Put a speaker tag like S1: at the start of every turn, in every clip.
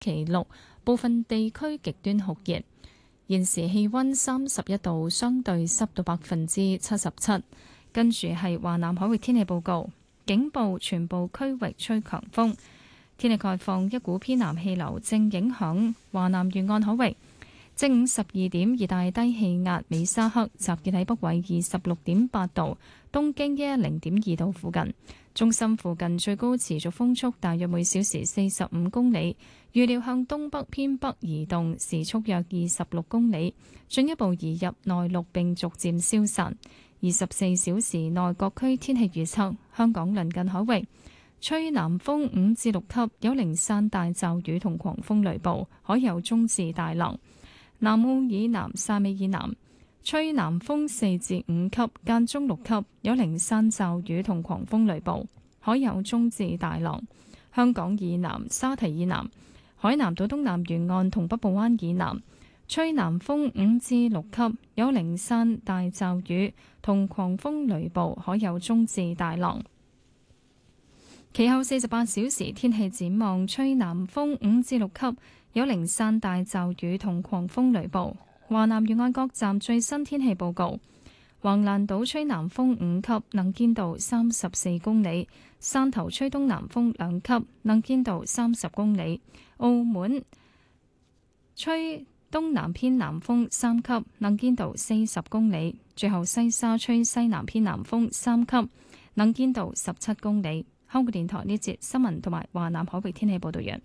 S1: 期6部分地區極端酷熱。現時氣溫31度，相對濕度77%。跟住係華南海域天氣報告，警報全部區域吹強風。天氣概況，一股偏南氣流正影響華南沿岸海域。正午12點，熱帶低氣壓美沙克集結喺北緯26.8度、東經110.2度附近。中心附近最高持續風速大約每小時45公里，預料向東北偏北移動，時速約26公里，進一步移入內陸並逐漸消散。24小時內各區天氣預測：香港鄰近海域吹南風5至6級，有零散大驟雨同狂風雷暴，海有中至大浪。南澳以南、汕尾以南吹南風4至5級，間中6級，有零散驟雨同狂風雷暴，海有中至大浪。香港以南、沙堤以南、海南島東南沿岸同北部灣以南吹南風5至6級，有零散大驟雨同狂風雷暴，海有中至大浪。其後48小時天氣展望，吹南風5至6級，有零散大驟雨同狂風雷暴。華南沿岸各站最新天氣報告：橫瀾島吹南風5級，能見度34公里；汕頭吹東南風2級，能見度30公里；澳門吹東南偏南風3級，能見度40公里。最後西沙吹西南偏南風3級，能見度17公里。香港電台呢節新聞同埋華南海域天氣報道完。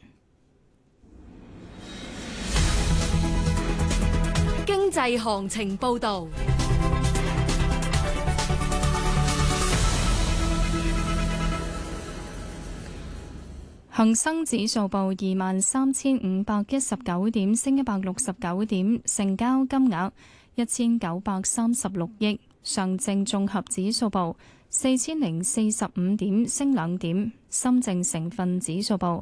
S2: 經濟行情報道。
S1: 恒生指數報23,519點，升169點，成交金額1936億。上證綜合指數報4045點，升2點。深證成分指數報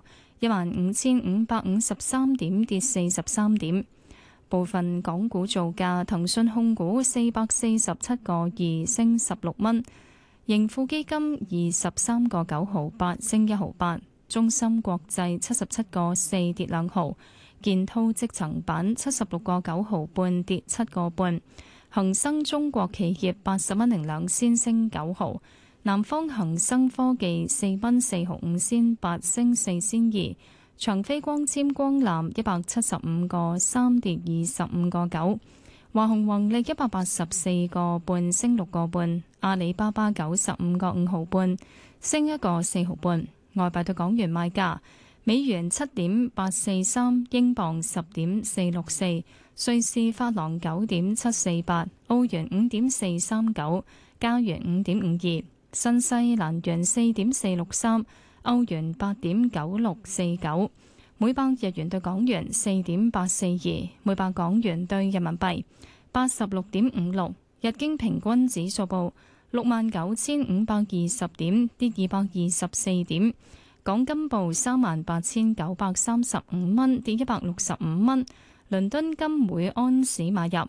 S1: 15,553點，跌43點。部分港股造價：騰訊控股447個2，升16蚊；盈富基金23個9毫8，升1毫8。中芯國際77個4，跌2毫；建滔積層板76個9毫半，跌7個半；恒生中國企業80蚊02仙，升9毫；南方恒生科技4蚊4毫5仙8，升4仙2；長飛光纖光纜175個3，跌25個9；華虹宏力184個半，升6個半；阿里巴巴95個5毫半，升1個4毫半。外幣對港元賣價：美元7.843，英鎊10.464，瑞士法郎9.748，澳元5.439，加元5.52，新西蘭元4.463，歐元8.9649，每百日元對港元4.842，每百港元對人民幣86.56。日經平均指數報69,520點，跌224點。港金報38,935蚊，跌165蚊。倫敦金每安士買入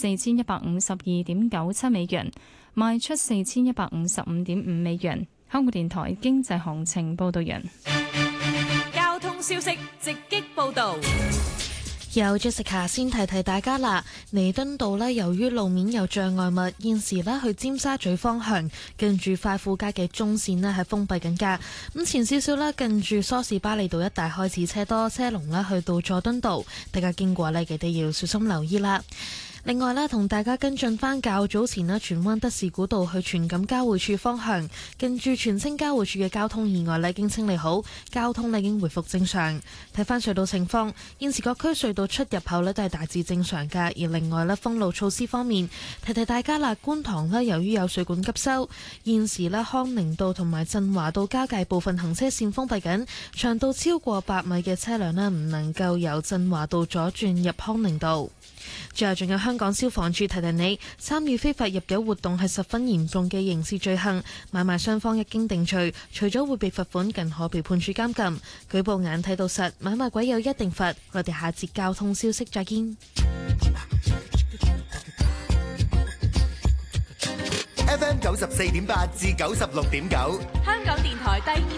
S1: 4152.97美元，賣出4155.5美元。香港電台經濟行情報道完。
S2: 交通消息直擊報道。
S3: 有 Jessica 先提提大家啦，彌敦道呢，由於路面有障礙物，現時呢去尖沙咀方向近住快富街嘅中線呢係封閉緊㗎。咁前少少啦，近住梳士巴利道一帶開始車多，車龍呢去到佐敦道，大家經過呢記得要小心留意啦。另外咧，同大家跟進翻較早前咧，荃灣德士古道去荃錦交匯處方向，近住荃青交匯處嘅交通意外咧已經清理好，交通咧已經回復正常。睇翻隧道情況，現時各區隧道出入口咧都係大致正常㗎。而另外咧，封路措施方面，提提大家啦，觀塘咧由於有水管急修，現時咧康寧道同埋振華道交界部分行車線封閉緊，長度超過8米嘅車輛咧唔能夠由振華道左轉入康寧道。最後仲有香港消防處提提你，參與非法入境活動係十分嚴重嘅刑事罪行，買賣雙方一經定罪，除咗會被罰款，更可被判處監禁。舉報眼睇到實，買賣鬼有一定罰。我哋下節交通消息再見。
S4: FM 94.8至96.9，
S2: 香港電台第二